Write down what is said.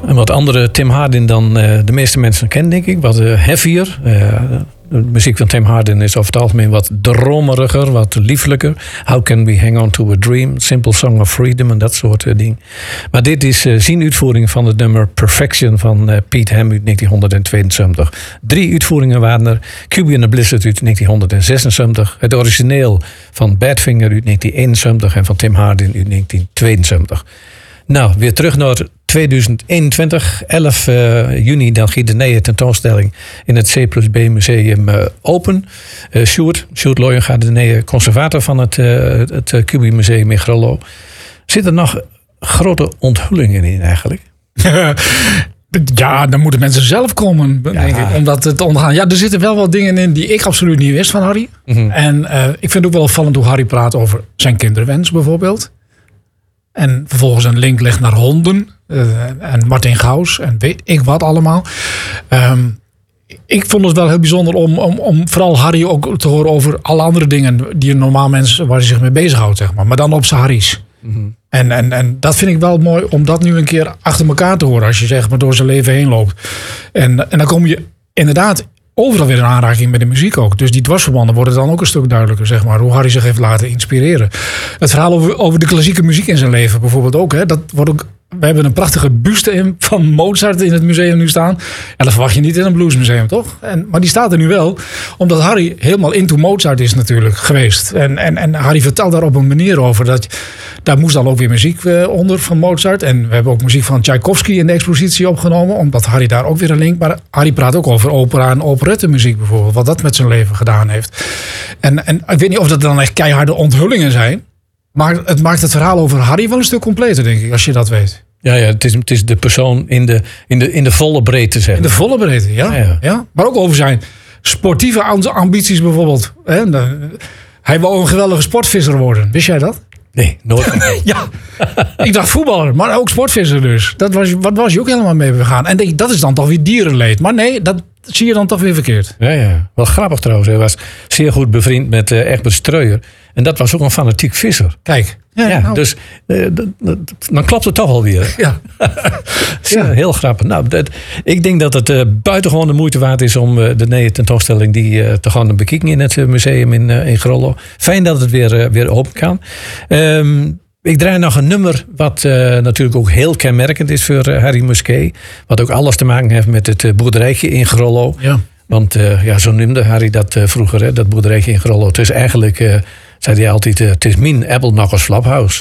Een wat andere Tim Hardin dan de meeste mensen kennen, denk ik. Wat heavier. De muziek van Tim Hardin is over het algemeen wat dromeriger, wat lieflijker. How Can We Hang On To A Dream? Simple Song of Freedom en dat soort dingen. Maar dit is zijn uitvoering van het nummer Perfection van Pete Ham uit 1972. 3 uitvoeringen waren er. QB and the Blizzard uit 1976. Het origineel van Badfinger uit 1971 en van Tim Hardin uit 1972. Nou, weer terug naar 2021. 11 juni, dan gaat de nieuwe tentoonstelling in het C+B Museum open. Sjoerd Looyen gaat de nieuwe conservator van het QB Museum in Grollo. Zitten er nog grote onthullingen in eigenlijk? Ja, dan moeten mensen zelf komen, denk ik, om dat te ondergaan. Ja, er zitten wel wat dingen in die ik absoluut niet wist van Harry. Mm-hmm. En ik vind het ook wel opvallend hoe Harry praat over zijn kinderwens bijvoorbeeld. En vervolgens een link legt naar honden. En Martin Gauws. En weet ik wat allemaal. Ik vond het wel heel bijzonder om vooral Harry ook te horen over alle andere dingen die een normaal mens waar hij zich mee bezighoudt, zeg maar. Maar dan op zijn Harry's. Mm-hmm. En dat vind ik wel mooi om dat nu een keer achter elkaar te horen als je zeg maar door zijn leven heen loopt. En dan kom je inderdaad overal weer in aanraking met de muziek ook. Dus die dwarsverbanden worden dan ook een stuk duidelijker, zeg maar. Hoe Harry zich heeft laten inspireren. Het verhaal over de klassieke muziek in zijn leven bijvoorbeeld ook. Hè, dat wordt ook. We hebben een prachtige buste van Mozart in het museum nu staan. En dat verwacht je niet in een bluesmuseum, toch? Maar die staat er nu wel. Omdat Harry helemaal into Mozart is natuurlijk geweest. En Harry vertelt daar op een manier over. Daar moest dan ook weer muziek onder van Mozart. En we hebben ook muziek van Tchaikovsky in de expositie opgenomen. Omdat Harry daar ook weer een link. Maar Harry praat ook over opera en operettemuziek bijvoorbeeld. Wat dat met zijn leven gedaan heeft. En ik weet niet of dat dan echt keiharde onthullingen zijn. Maar het maakt het verhaal over Harry wel een stuk completer, denk ik, als je dat weet. Ja, het is de persoon in de volle breedte, zeg. In de volle breedte, ja. Maar ook over zijn sportieve ambities bijvoorbeeld. Hij wou een geweldige sportvisser worden. Wist jij dat? Nee, nooit. Ja, ik dacht voetballer, maar ook sportvisser dus. Wat was je ook helemaal mee begaan. En denk ik, dat is dan toch weer dierenleed. Maar nee, dat zie je dan toch weer verkeerd. Ja. Wel grappig trouwens. Hij was zeer goed bevriend met Egbert Streuer. En dat was ook een fanatiek visser. Kijk. Ja. Dus dan klopt het toch alweer. Ja. Heel grappig. Nou, ik denk dat het buitengewoon de moeite waard is om de nieuwe tentoonstelling die te gaan bekijken in het museum in Grollo. Fijn dat het weer open kan. Ik draai nog een nummer wat natuurlijk ook heel kenmerkend is voor Harry Musquet. Wat ook alles te maken heeft met het boerderijtje in Grollo. Ja. Want zo noemde Harry dat vroeger, dat boerderijtje in Grollo. Het is eigenlijk, zei hij altijd, het is mijn Appelnokkers Flaphouse.